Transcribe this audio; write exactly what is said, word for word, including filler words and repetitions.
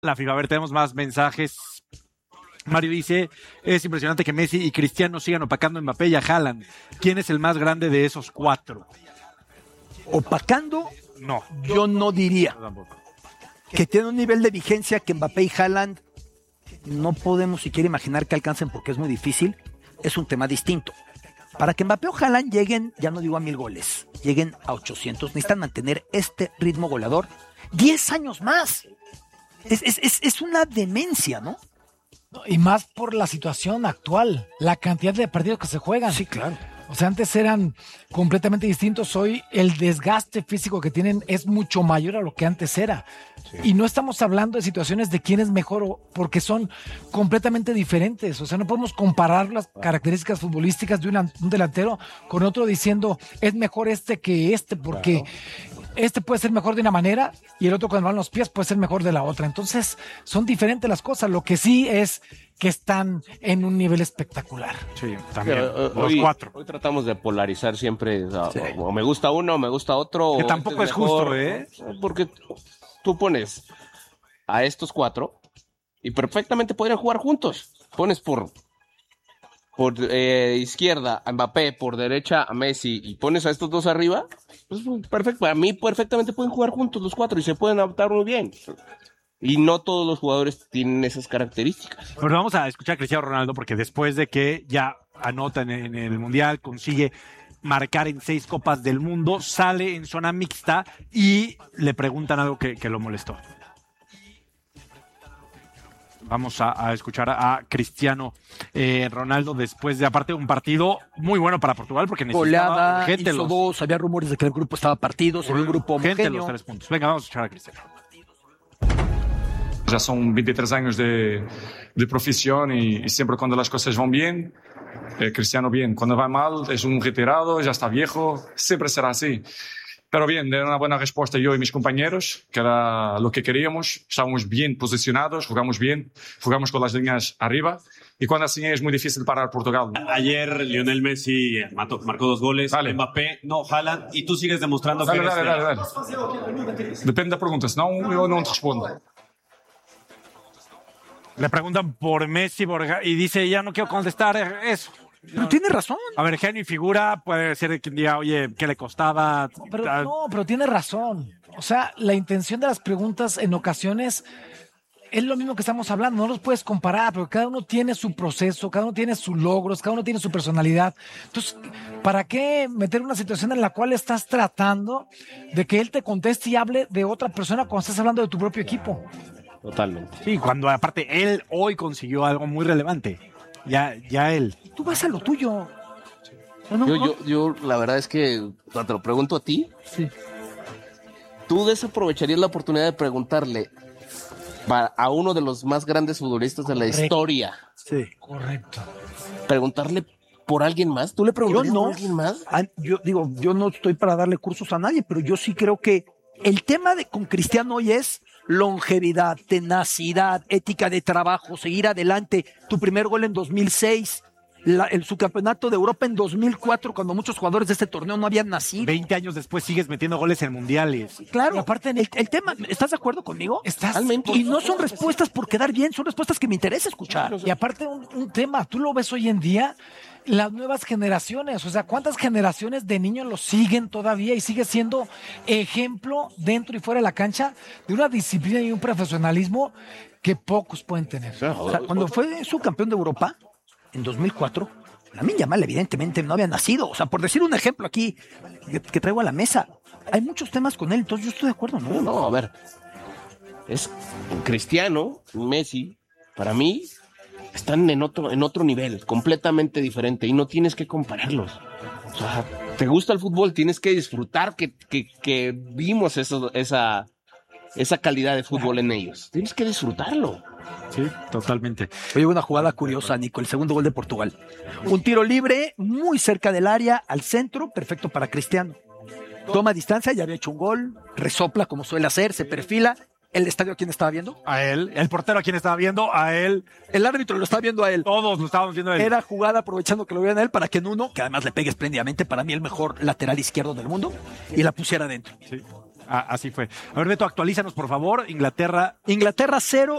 La FIFA, a ver, tenemos más mensajes. Mario dice, es impresionante que Messi y Cristiano sigan opacando a Mbappé y a Haaland. ¿Quién es el más grande de esos cuatro? ¿Opacando? No. Yo no diría. No, tampoco. Que tiene un nivel de vigencia que Mbappé y Haaland no podemos siquiera imaginar que alcancen porque es muy difícil. Es un tema distinto. Para que Mbappé o Haaland lleguen, ya no digo a mil goles, lleguen a ochocientos, necesitan mantener este ritmo goleador diez años más. Es, es, es, es una demencia, ¿no? Y más por la situación actual, la cantidad de partidos que se juegan. Sí, claro. O sea, antes eran completamente distintos. Hoy el desgaste físico que tienen es mucho mayor a lo que antes era. Sí. Y no estamos hablando de situaciones de quién es mejor, o, porque son completamente diferentes. O sea, no podemos comparar las características futbolísticas de un, un delantero con otro diciendo es mejor este que este, porque claro, este puede ser mejor de una manera y el otro cuando van los pies puede ser mejor de la otra. Entonces, son diferentes las cosas. Lo que sí es que están en un nivel espectacular. Sí, también. Pero, uh, los hoy, cuatro. Hoy tratamos de polarizar siempre. O, sí. o me gusta uno, o me gusta otro. Que tampoco este es, es justo, ¿eh? Porque tú pones a estos cuatro y perfectamente podrían jugar juntos. Pones por, por eh, izquierda a Mbappé, por derecha a Messi y pones a estos dos arriba. Pues perfecto. Para mí perfectamente pueden jugar juntos los cuatro y se pueden adaptar muy bien. Y no todos los jugadores tienen esas características. Pero vamos a escuchar a Cristiano Ronaldo porque después de que ya anota en, en el Mundial, consigue marcar en seis Copas del Mundo, sale en zona mixta y le preguntan algo que, que lo molestó. Vamos a, a escuchar a, a Cristiano eh, Ronaldo después de, aparte, un partido muy bueno para Portugal porque necesitaba gente hizo los... dos, había rumores de que el grupo estaba partido, se vio un grupo homogéneo. Gente los tres puntos. Venga, vamos a escuchar a Cristiano. Ya son veintitrés años de, de profesión y, y siempre cuando las cosas van bien, eh, Cristiano bien. Cuando va mal es un retirado, ya está viejo, siempre será así. Pero bien, de una buena respuesta yo y mis compañeros, que era lo que queríamos. Estábamos bien posicionados, jugamos bien, jugamos con las líneas arriba. Y cuando así es muy difícil parar Portugal. Ayer Lionel Messi marcó, marcó dos goles, dale. Mbappé, no, Haaland, y tú sigues demostrando dale, que eres... Dale, dale, dale. Depende da pergunta, senão eu não te respondo. Le preguntan por Messi por, y dice, ya no quiero contestar eso. Pero tiene razón. A ver, genio y figura puede ser quien diga, oye, ¿qué le costaba? Pero, no, pero tiene razón. O sea, la intención de las preguntas en ocasiones es lo mismo que estamos hablando. No los puedes comparar, pero cada uno tiene su proceso, cada uno tiene sus logros, cada uno tiene su personalidad. Entonces, ¿para qué meter una situación en la cual estás tratando de que él te conteste y hable de otra persona cuando estás hablando de tu propio equipo? Totalmente. Sí, cuando aparte él hoy consiguió algo muy relevante. Ya, ya él. Tú vas a lo tuyo. No, no, yo, no. Yo, yo, la verdad es que cuando te lo pregunto a ti, sí. Tú desaprovecharías la oportunidad de preguntarle a uno de los más grandes futbolistas de la Correcto. historia. Sí, correcto. Preguntarle por alguien más. ¿Tú le preguntarías no, por alguien más? Yo digo, yo no estoy para darle cursos a nadie, pero yo sí creo que el tema de con Cristiano hoy es longevidad, tenacidad, ética de trabajo, seguir adelante. Tu primer gol en dos mil seis, la, el subcampeonato de Europa en dos mil cuatro, cuando muchos jugadores de este torneo no habían nacido. veinte años después sigues metiendo goles en mundiales. Claro, y aparte el, el tema, ¿estás de acuerdo conmigo? Estás. Realmente. Y no son respuestas por quedar bien, son respuestas que me interesa escuchar. Y aparte un, un tema, tú lo ves hoy en día, las nuevas generaciones, o sea, ¿cuántas generaciones de niños lo siguen todavía y sigue siendo ejemplo dentro y fuera de la cancha de una disciplina y un profesionalismo que pocos pueden tener? O sea, cuando fue subcampeón de Europa en dos mil cuatro, Lamine Yamal evidentemente no había nacido. O sea, por decir un ejemplo aquí que, que traigo a la mesa, hay muchos temas con él, entonces yo estoy de acuerdo, ¿no? No, no, a ver, es Cristiano, Messi, para mí están en otro, en otro nivel, completamente diferente, y no tienes que compararlos. O sea, te gusta el fútbol, tienes que disfrutar que, que, que vimos eso, esa, esa calidad de fútbol en ellos. Tienes que disfrutarlo. Sí, totalmente. Oye, una jugada curiosa, Nico, el segundo gol de Portugal. Un tiro libre, muy cerca del área, al centro, perfecto para Cristiano. Toma distancia, ya había hecho un gol, resopla como suele hacer, se perfila. ¿El estadio a quién estaba viendo? A él. ¿El portero a quién estaba viendo? A él. El árbitro lo estaba viendo a él. Todos lo estábamos viendo a él. Era jugada aprovechando que lo vieran a él para que en uno, que además le pegue espléndidamente, para mí el mejor lateral izquierdo del mundo, y la pusiera adentro. Sí, ah, así fue. A ver, Beto, actualízanos, por favor. Inglaterra. Inglaterra cero,